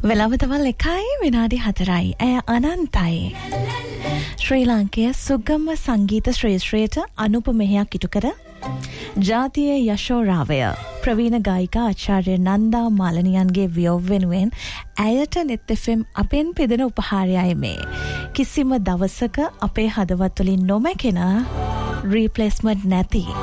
වෙලාව තවල් 1යි විනාඩි 4යි. ඇය අනන්තයි. ශ්‍රී ලාංකේය සුගම සංගීත ශ්‍රේෂ්ඨයට අනුප මෙහෙයක් ඉටු කර ජාතියේ යශෝරාවය ප්‍රවීණ ගායිකා ආචාර්ය නන්දා මාලනියන්ගේ වියෝව වෙනුවෙන් ඇයට net FM අපෙන් පෙදෙන උපහාරයයි මේ. කිසිම දවසක අපේ හදවත් වලින් නොමැකෙන රීප්ලේස්මන්ට් නැති